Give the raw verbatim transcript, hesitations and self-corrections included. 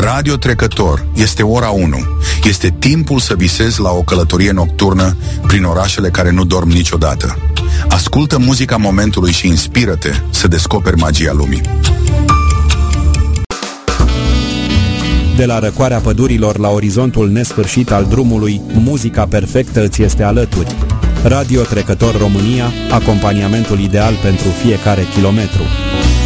Radio Trecător, este ora unu. Este timpul să visezi la o călătorie nocturnă prin orașele care nu dorm niciodată. Ascultă muzica momentului și inspiră-te să descoperi magia lumii. De la răcoarea pădurilor la orizontul nesfârșit al drumului, muzica perfectă îți este alături. Radio Trecător România, acompaniamentul ideal pentru fiecare kilometru.